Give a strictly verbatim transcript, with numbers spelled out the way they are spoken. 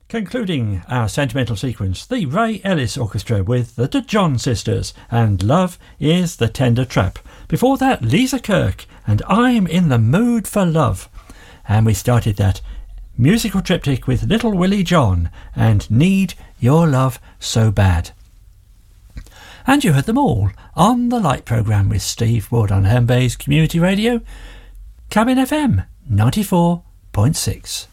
Concluding our sentimental sequence, the Ray Ellis Orchestra with the De John Sisters and Love is the Tender Trap. Before that, Lisa Kirk and I'm in the Mood for Love. And we started that musical triptych with Little Willie John and Need Your Love So Bad. And you heard them all on the Light programme with Steve Wood on Home Bay's Community Radio, Cabin F M ninety-four point six.